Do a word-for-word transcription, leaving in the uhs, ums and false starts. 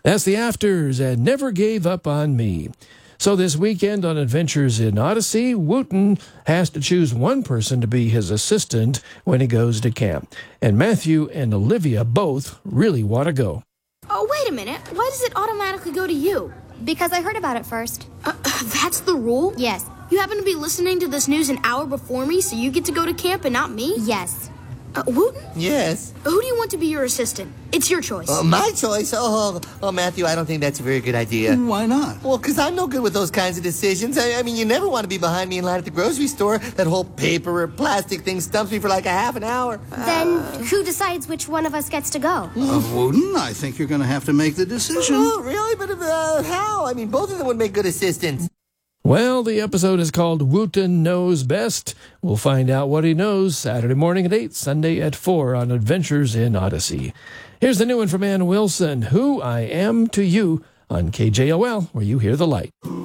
That's the Afters and Never Gave Up on Me. So this weekend on Adventures in Odyssey, Wooten has to choose one person to be his assistant when he goes to camp. And Matthew and Olivia both really want to go. Oh, wait a minute. Why does it automatically go to you? Because I heard about it first. Uh, that's the rule? Yes. You happen to be listening to this news an hour before me, so you get to go to camp and not me? Yes. Uh, Wooten? Yes? Who do you want to be your assistant? It's your choice. Uh, my choice? Oh, oh, Matthew, I don't think that's a very good idea. Why not? Well, because I'm no good with those kinds of decisions. I, I mean, you never want to be behind me in line at the grocery store. That whole paper or plastic thing stumps me for like a half an hour. Then who decides which one of us gets to go? Uh, Wooten, I think you're going to have to make the decision. Oh, really? But uh, how? I mean, both of them would make good assistants. Well, the episode is called Wooten Knows Best. We'll find out what he knows Saturday morning at eight, Sunday at four on Adventures in Odyssey. Here's the new one from Ann Wilson, Who I Am to You, on K J O L, where you hear the light.